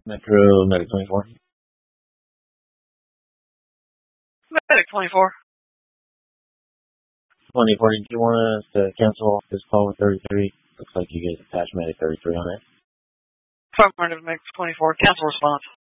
Metro Medic 24. Medic 24. 24, did you want us to cancel this call with 33? Looks like you guys attached Medic 33 on it. Affirmative, Medic 24. Cancel response.